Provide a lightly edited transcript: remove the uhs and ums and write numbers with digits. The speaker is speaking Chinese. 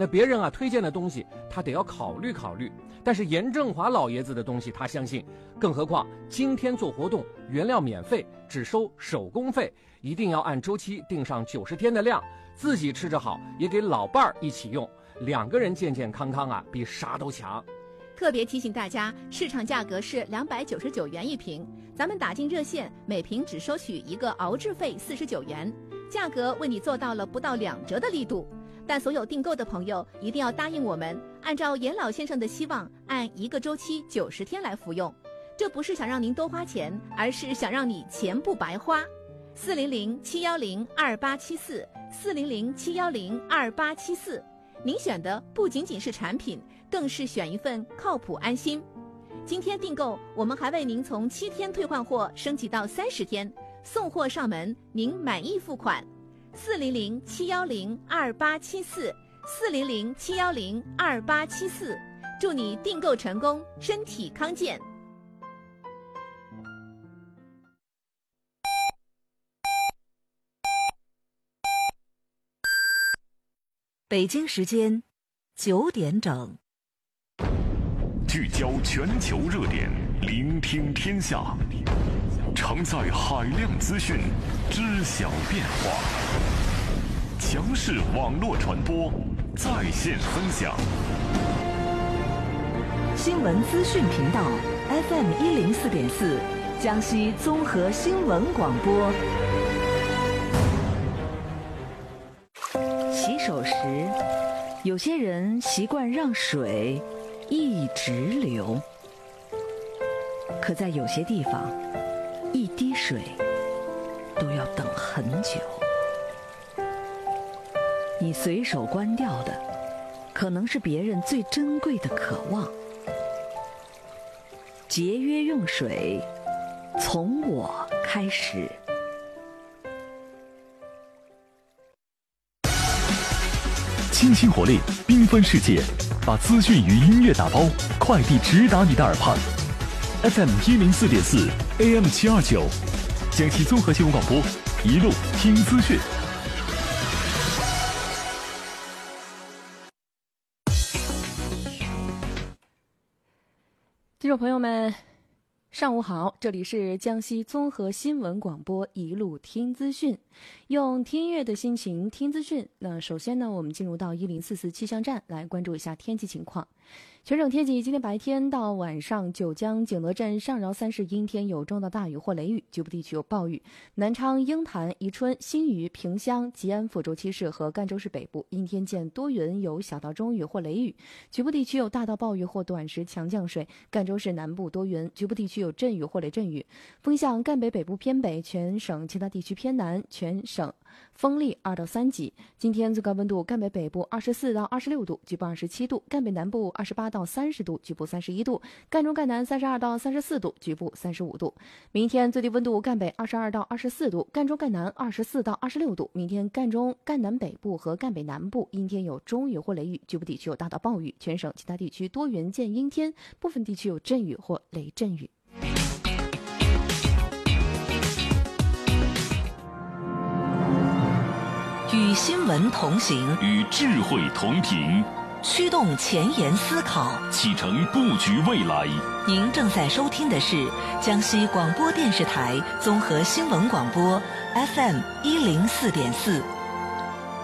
那别人推荐的东西他得要考虑考虑，但是严正华老爷子的东西他相信。更何况今天做活动，原料免费，只收手工费，一定要按周期定上90天的量，自己吃着好，也给老伴儿一起用，2个人健健康康比啥都强。 特别提醒大家，市场价格是299元一瓶，咱们打进热线，每瓶只收取一个熬制费49元，价格为你做到了不到2折的力度。但所有订购的朋友一定要答应我们，按照严老先生的希望，按一个周期90天来服用。这不是想让您多花钱，而是想让你钱不白花。400-710-2874，400-710-2874，您选的不仅仅是产品，更是选一份靠谱安心。今天订购，我们还为您从7天退换货升级到30天，送货上门，您满意付款。400-710-2874，400-710-2874，祝你订购成功，身体康健。 北京时间9点整， 聚焦全球热点，聆听天下，承载海量资讯，知晓变化。强势网络传播，在线分享。 新闻资讯频道 FM104.4，江西综合新闻广播。洗手时，有些人习惯让水一直流，可在有些地方，一滴水都要等很久。你随手关掉的，可能是别人最珍贵的渴望。节约用水，从我开始。 清新活力，缤纷世界，把资讯与音乐打包，快递直达你的耳畔。FM104.4 AM729，江西综合新闻广播，一路听资讯。 听众朋友们，上午好，这里是江西综合新闻广播，一路听资讯，用听音乐的心情听资讯。那首先呢，我们进入到1044气象站来关注一下天气情况。全省天气，今天白天到晚上，九江、景德镇、上饶3市阴天，有中到大雨或雷雨，局部地区有暴雨；南昌、鹰潭、宜春、新余、萍乡、吉安、抚州7市和赣州市北部阴天见多云，有小到中雨或雷雨，局部地区有大到暴雨或短时强降水；赣州市南部多云，局部地区有阵雨或雷阵雨。风向赣北北部偏北，全省其他地区偏南，全省风力2到3级。今天最高温度，赣北北部24到26度，局部27度；赣北南部28到30度，局部31度；赣中赣南32到34度，局部35度。明天最低温度，赣北22到24度，赣中赣南24到26度。明天赣中赣南北部和赣北南部阴天有中雨或雷雨，局部地区有大到暴雨，全省其他地区多云见阴天，部分地区有阵雨或雷阵雨。 与新闻同行， 与智慧同频， 驱动前沿思考， 启程布局未来。 您正在收听的是江西广播电视台综合新闻广播 FM104.4。